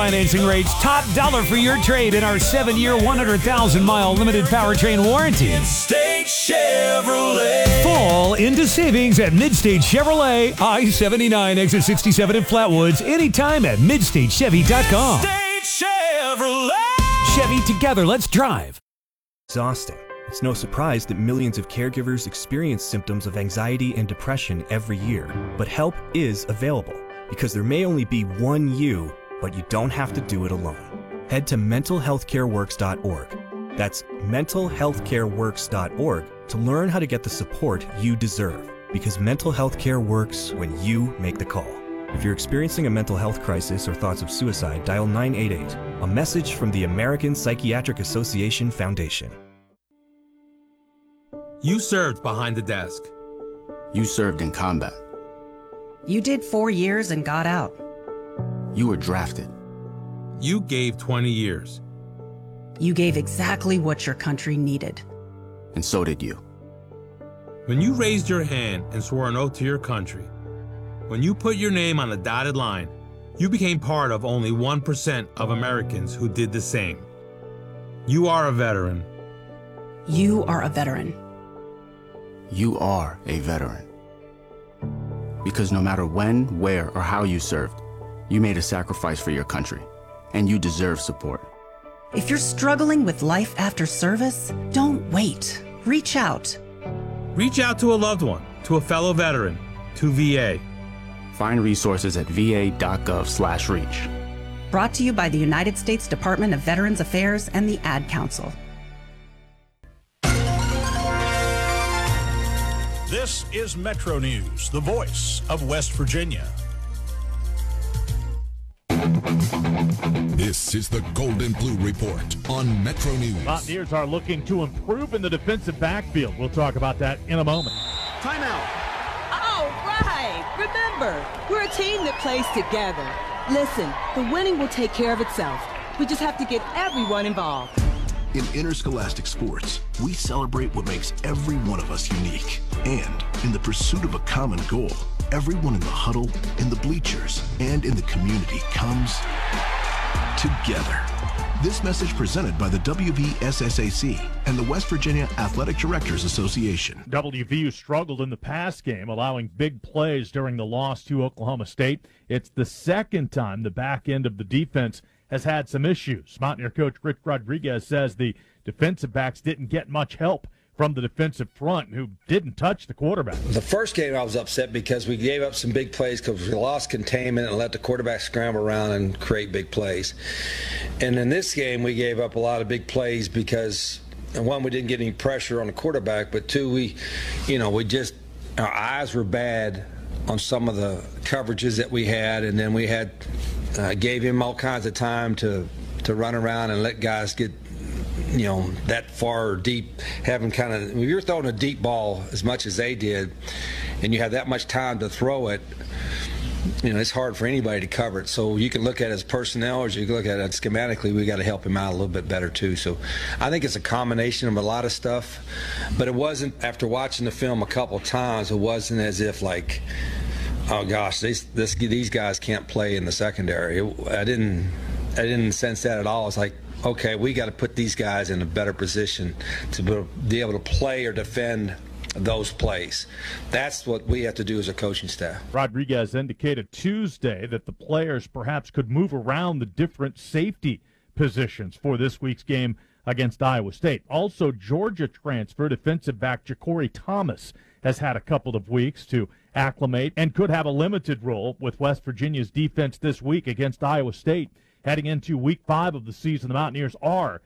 financing rates, top dollar for your trade in our 7-year, 100,000-mile limited powertrain warranty. Midstate Chevrolet. Fall into savings at Midstate Chevrolet, I-79, exit 67 in Flatwoods, anytime at MidstateChevy.com. Midstate Chevrolet. Chevy, together, let's drive. Exhausting. It's no surprise that millions of caregivers experience symptoms of anxiety and depression every year. But help is available, because there may only be one you, but you don't have to do it alone. Head to mentalhealthcareworks.org. That's mentalhealthcareworks.org to learn how to get the support you deserve, because mental health care works when you make the call. If you're experiencing a mental health crisis or thoughts of suicide, dial 988, a message from the American Psychiatric Association Foundation. You served behind the desk. You served in combat. You did 4 years and got out. You were drafted. You gave 20 years. You gave exactly what your country needed. And so did you. When you raised your hand and swore an oath to your country, when you put your name on the dotted line, you became part of only 1% of Americans who did the same. You are a veteran. You are a veteran. You are a veteran. Because no matter when, where, or how you served, you made a sacrifice for your country, and you deserve support. If you're struggling with life after service, don't wait. Reach out. Reach out to a loved one, to a fellow veteran, to VA. Find resources at va.gov/reach. Brought to you by the United States Department of Veterans Affairs and the Ad Council. This is Metro News, the voice of West Virginia. This is the Golden Blue Report on Metro News. Mountaineers are looking to improve in the defensive backfield. We'll talk about that in a moment. Timeout. All right. Remember, we're a team that plays together. Listen, the winning will take care of itself. We just have to get everyone involved. In interscholastic sports, we celebrate what makes every one of us unique. And in the pursuit of a common goal, everyone in the huddle, in the bleachers, and in the community comes together. This message presented by the WVSSAC and the West Virginia Athletic Directors Association. WVU struggled in the pass game, allowing big plays during the loss to Oklahoma State. It's the second time the back end of the defense has had some issues. Mountaineer coach Rick Rodriguez says the defensive backs didn't get much help from the defensive front, who didn't touch the quarterback. The first game I was upset because we gave up some big plays because we lost containment and let the quarterback scramble around and create big plays. And in this game, we gave up a lot of big plays because, one, we didn't get any pressure on the quarterback, but two, our eyes were bad on some of the coverages that we had, and then we had gave him all kinds of time to run around and let guys get that far or deep, having kind of, when you're throwing a deep ball as much as they did and you have that much time to throw it, it's hard for anybody to cover it. So you can look at it as personnel, or you can look at it schematically. We got to help him out a little bit better too. So I think it's a combination of a lot of stuff, but it wasn't, after watching the film a couple times, it wasn't as if like, oh gosh, these guys can't play in the secondary. I didn't sense that at all. It's like, okay, we got to put these guys in a better position to be able to play or defend those plays. That's what we have to do as a coaching staff. Rodriguez indicated Tuesday that the players perhaps could move around the different safety positions for this week's game against Iowa State. Also, Georgia transfer defensive back Ja'Cory Thomas has had a couple of weeks to acclimate and could have a limited role with West Virginia's defense this week against Iowa State. Heading into Week 5 of the season, the Mountaineers are